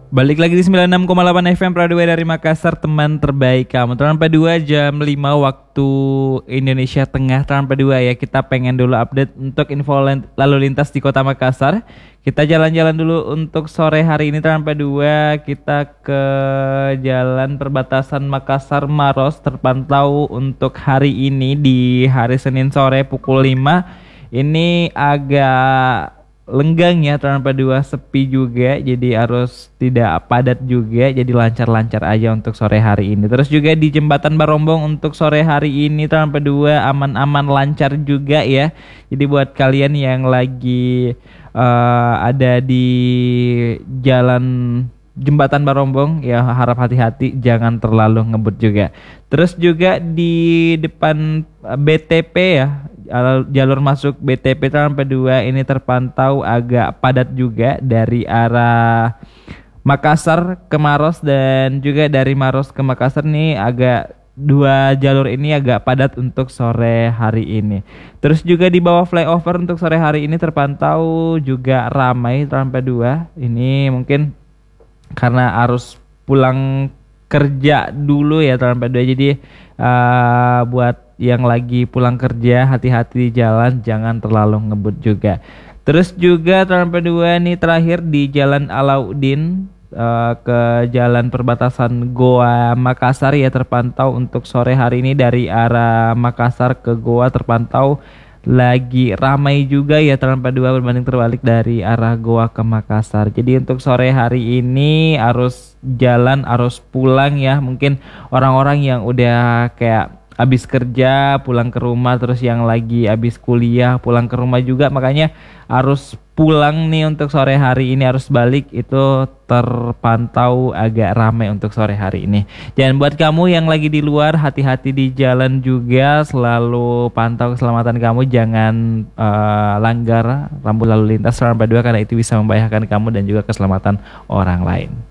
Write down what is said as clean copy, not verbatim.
Balik lagi di 96,8 FM Pradua dari Makassar, teman terbaik kamu. Trans 2 jam 5 waktu Indonesia Tengah. Trans 2 ya, kita pengen dulu update untuk info lalu lintas di Kota Makassar. Kita jalan-jalan dulu untuk sore hari ini. Trans 2 kita ke jalan perbatasan Makassar Maros, terpantau untuk hari ini di hari Senin sore pukul 5. Ini agak lenggang ya, Trans 2 sepi juga, jadi arus tidak padat juga, jadi lancar-lancar aja untuk sore hari ini. Terus juga di Jembatan Barombong untuk sore hari ini Trans 2 aman-aman lancar juga ya. Jadi buat kalian yang lagi ada di jalan Jembatan Barombong ya, harap hati-hati, jangan terlalu ngebut juga. Terus juga di depan BTP ya, jalur masuk BTP Trans 2 ini terpantau agak padat juga dari arah Makassar ke Maros, dan juga dari Maros ke Makassar nih agak, dua jalur ini agak padat untuk sore hari ini. Terus juga di bawah flyover untuk sore hari ini terpantau juga ramai Trans 2. Ini mungkin karena harus pulang kerja dulu ya Trans 2. Jadi buat yang lagi pulang kerja, hati-hati di jalan, jangan terlalu ngebut juga. Terus juga Trans 2 nih terakhir di Jalan Alauddin ke jalan perbatasan Goa Makassar ya, terpantau untuk sore hari ini dari arah Makassar ke Goa terpantau lagi ramai juga ya Trans 2 berbanding terbalik dari arah Goa ke Makassar. Jadi untuk sore hari ini arus jalan, arus pulang ya, mungkin orang-orang yang udah kayak habis kerja pulang ke rumah, terus yang lagi habis kuliah pulang ke rumah juga, makanya arus pulang nih untuk sore hari ini, arus balik itu terpantau agak ramai untuk sore hari ini. Dan buat kamu yang lagi di luar, hati-hati di jalan juga, selalu pantau keselamatan kamu, jangan langgar rambu lalu lintas Trans 2 karena itu bisa membahayakan kamu dan juga keselamatan orang lain.